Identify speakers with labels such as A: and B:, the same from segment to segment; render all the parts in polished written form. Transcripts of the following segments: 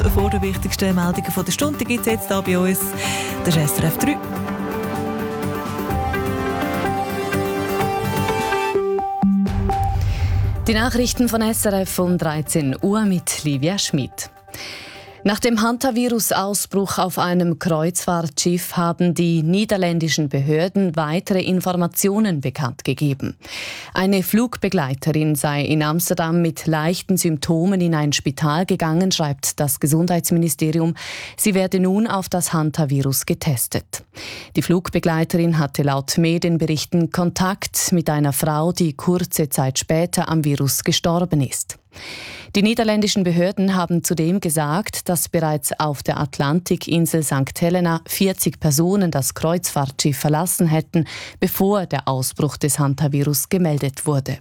A: Vor den wichtigsten Meldungen der Stunde gibt es jetzt hier bei uns. Das ist SRF 3.
B: Die Nachrichten von SRF um 13 Uhr mit Livia Schmid. Nach dem Hantavirus-Ausbruch auf einem Kreuzfahrtschiff haben die niederländischen Behörden weitere Informationen bekannt gegeben. Eine Flugbegleiterin sei in Amsterdam mit leichten Symptomen in ein Spital gegangen, schreibt das Gesundheitsministerium. Sie werde nun auf das Hantavirus getestet. Die Flugbegleiterin hatte laut Medienberichten Kontakt mit einer Frau, die kurze Zeit später am Virus gestorben ist. Die niederländischen Behörden haben zudem gesagt, dass bereits auf der Atlantikinsel St. Helena 40 Personen das Kreuzfahrtschiff verlassen hätten, bevor der Ausbruch des Hantavirus gemeldet wurde.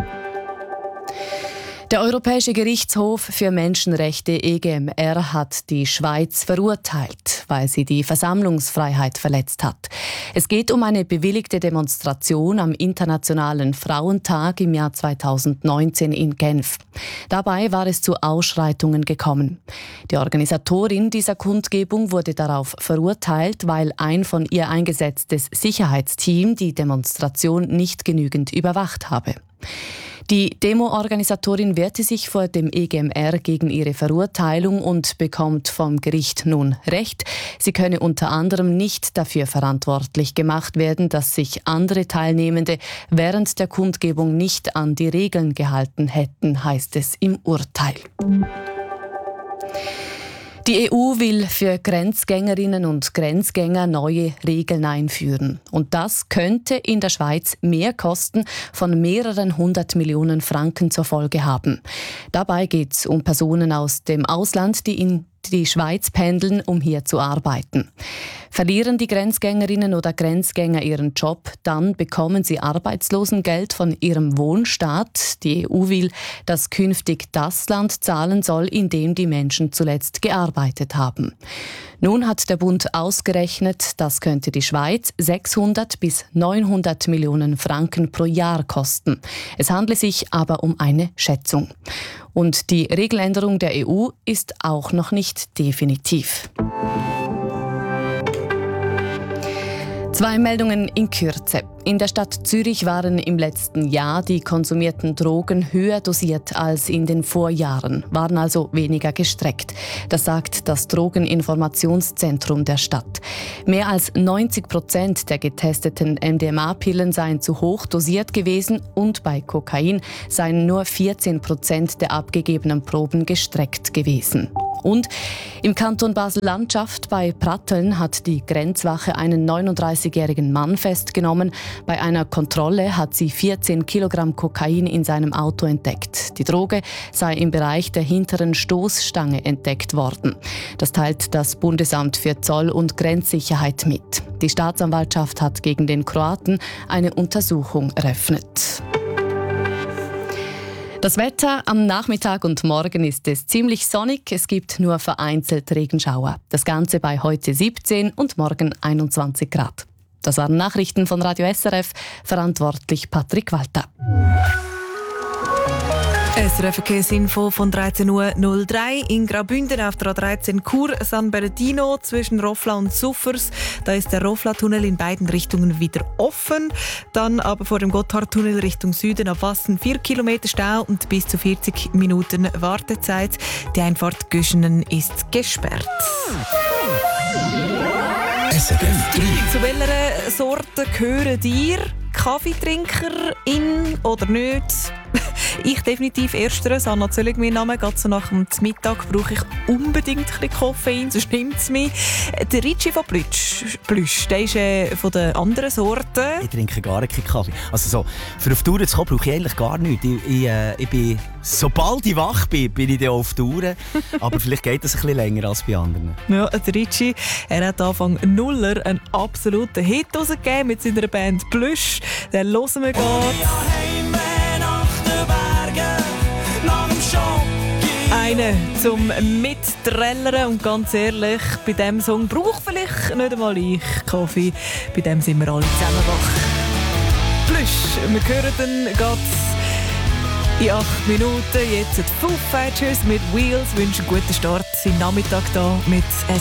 B: Der Europäische Gerichtshof für Menschenrechte EGMR hat die Schweiz verurteilt, weil sie die Versammlungsfreiheit verletzt hat. Es geht um eine bewilligte Demonstration am Internationalen Frauentag im Jahr 2019 in Genf. Dabei war es zu Ausschreitungen gekommen. Die Organisatorin dieser Kundgebung wurde darauf verurteilt, weil ein von ihr eingesetztes Sicherheitsteam die Demonstration nicht genügend überwacht habe. Die Demo-Organisatorin wehrte sich vor dem EGMR gegen ihre Verurteilung und bekommt vom Gericht nun Recht. Sie könne unter anderem nicht dafür verantwortlich gemacht werden, dass sich andere Teilnehmende während der Kundgebung nicht an die Regeln gehalten hätten, heißt es im Urteil. Die EU will für Grenzgängerinnen und Grenzgänger neue Regeln einführen. Und das könnte in der Schweiz Mehrkosten von mehreren 100 Millionen Franken zur Folge haben. Dabei geht es um Personen aus dem Ausland, die in die Schweiz pendeln, um hier zu arbeiten. Verlieren die Grenzgängerinnen oder Grenzgänger ihren Job, dann bekommen sie Arbeitslosengeld von ihrem Wohnstaat. Die EU will, dass künftig das Land zahlen soll, in dem die Menschen zuletzt gearbeitet haben. Nun hat der Bund ausgerechnet, das könnte die Schweiz 600 bis 900 Millionen Franken pro Jahr kosten. Es handle sich aber um eine Schätzung. Und die Regeländerung der EU ist auch noch nicht definitiv. 2 Meldungen in Kürze. In der Stadt Zürich waren im letzten Jahr die konsumierten Drogen höher dosiert als in den Vorjahren, waren also weniger gestreckt. Das sagt das Drogeninformationszentrum der Stadt. Mehr als 90% der getesteten MDMA-Pillen seien zu hoch dosiert gewesen und bei Kokain seien nur 14% der abgegebenen Proben gestreckt gewesen. Und im Kanton Basel-Landschaft bei Pratteln hat die Grenzwache einen 39-jährigen Mann festgenommen. Bei einer Kontrolle hat sie 14 Kilogramm Kokain in seinem Auto entdeckt. Die Droge sei im Bereich der hinteren Stoßstange entdeckt worden. Das teilt das Bundesamt für Zoll- und Grenzsicherheit mit. Die Staatsanwaltschaft hat gegen den Kroaten eine Untersuchung eröffnet. Das Wetter am Nachmittag und Morgen ist es ziemlich sonnig. Es gibt nur vereinzelt Regenschauer. Das Ganze bei heute 17 und morgen 21 Grad. Das waren Nachrichten von Radio SRF. Verantwortlich Patrick Walter.
A: SRF Verkehrsinfo von 13.03 Uhr in Graubünden auf der A13 Chur San Bernardino zwischen Rofla und Suffers. Da ist der Rofla-Tunnel in beiden Richtungen wieder offen. Dann aber vor dem Gotthardtunnel Richtung Süden ab Wassen 4 Kilometer Stau und bis zu 40 Minuten Wartezeit. Die Einfahrt Göschenen ist gesperrt.
C: SRF 3.
A: Zu welcher Sorte gehören dir? Kaffeetrinkerin oder nicht? Ich definitiv ersteres. Anna Zöllig mein Name. Gerade so nach dem Mittag brauche ich unbedingt ein bisschen Koffein, sonst nimmt es mich. Der Ricci von Plüsch, der ist von der anderen Sorte.
C: Ich trinke gar keinen Kaffee. Also so, für auf Touren zu kommen, brauche ich eigentlich gar nichts. Ich bin, sobald ich wach bin, bin ich dann auf Touren. Aber vielleicht geht das ein bisschen länger als bei anderen.
A: Ja, der Ricci, er hat Anfang Nuller einen absoluten Hit rausgegeben mit seiner Band Plüsch. Den hören wir gerade. Einen zum Mitträllern und ganz ehrlich, bei diesem Song braucht vielleicht nicht einmal ich Kaffee. Bei dem sind wir alle zusammen wach. Plüsch, wir hören dann In 8 Minuten, jetzt die Foo Fighters mit Wheels, wünschen einen guten Start in den Nachmittag hier mit